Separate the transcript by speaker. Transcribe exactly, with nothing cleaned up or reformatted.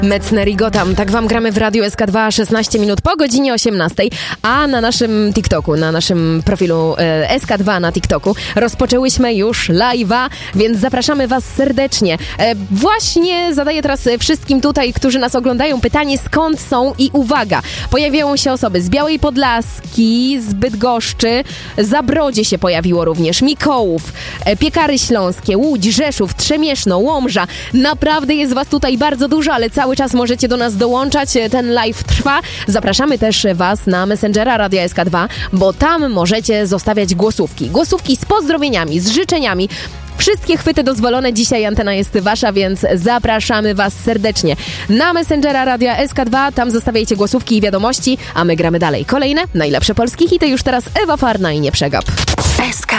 Speaker 1: Metzner i Gotham. Tak wam gramy w Radiu S K dwa, szesnaście minut po godzinie osiemnastej, a na naszym TikToku, na naszym profilu e, S K dwa na TikToku rozpoczęłyśmy już live'a, więc zapraszamy was serdecznie. E, właśnie zadaję teraz wszystkim tutaj, którzy nas oglądają, pytanie, skąd są i uwaga, pojawiają się osoby z Białej Podlaski, z Bydgoszczy, Zabrodzie się pojawiło również, Mikołów, e, Piekary Śląskie, Łódź, Rzeszów, Trzemieszno, Łomża. Naprawdę jest was tutaj bardzo dużo, ale cały czas możecie do nas dołączać. Ten live trwa. Zapraszamy też was na Messengera Radia S K dwa, bo tam możecie zostawiać głosówki. Głosówki z pozdrowieniami, z życzeniami. Wszystkie chwyty dozwolone. Dzisiaj antena jest wasza, więc zapraszamy was serdecznie na Messengera Radia S K dwa. Tam zostawiajcie głosówki i wiadomości, a my gramy dalej. Kolejne, najlepsze polskie hity. Już teraz Ewa Farna i Nie przegap.
Speaker 2: S K